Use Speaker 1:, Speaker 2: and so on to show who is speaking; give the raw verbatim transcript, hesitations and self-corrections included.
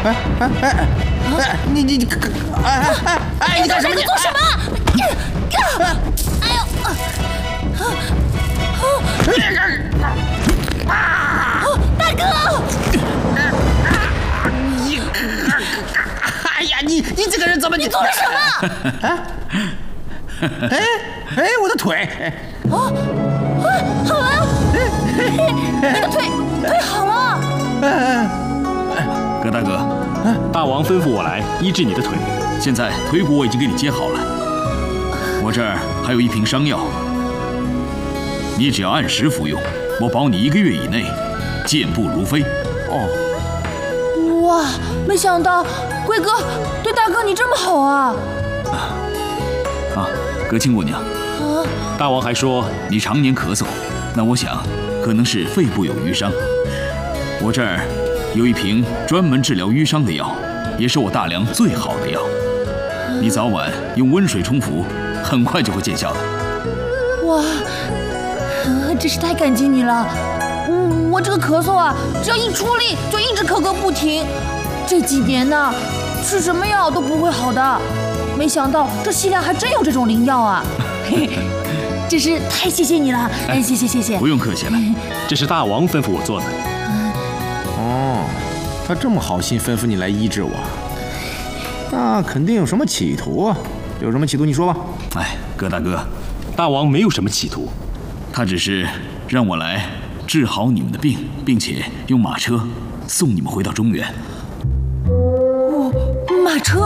Speaker 1: 哎哎哎哎！你你你，哎哎哎！你干什么？
Speaker 2: 你做什么？哎呦！大哥！
Speaker 1: 你，哎呀，你你这个人怎么？
Speaker 2: 你做了什么？
Speaker 1: 啊？哎哎，我的腿！
Speaker 2: 哦，啊，好了，你的腿腿好了。
Speaker 3: 葛大哥，
Speaker 4: 大王吩咐我来医治你的腿。
Speaker 3: 现在腿骨我已经给你接好了，我这儿还有一瓶伤药，你只要按时服用，我保你一个月以内健步如飞。
Speaker 1: 哦，
Speaker 2: 哇，没想到贵哥对大哥你这么好啊！
Speaker 3: 啊，葛青姑娘，
Speaker 2: 啊，
Speaker 4: 大王还说
Speaker 3: 你常年咳嗽，那我想可能是肺部有淤伤。我这儿有一瓶专门治疗淤伤的药，也是我大梁最好的药。你早晚用温水冲服，很快就会见效的。
Speaker 2: 哇，真是太感激你了。嗯，我这个咳嗽啊，只要一出力就一直咳个不停。这几年呢，吃什么药都不会好的。没想到这西凉还真有这种灵药啊！嘿嘿，真是太谢谢你了，哎，谢谢谢谢。
Speaker 3: 不用客气了，
Speaker 4: 这是大王吩咐我做的。
Speaker 1: 哦，他这么好心吩咐你来医治我，那肯定有什么企图啊！有什么企图你说吧。
Speaker 3: 哎，葛大哥，
Speaker 4: 大王没有什么企图，
Speaker 3: 他只是让我来治好你们的病，并且用马车送你们回到中原。
Speaker 2: 马车。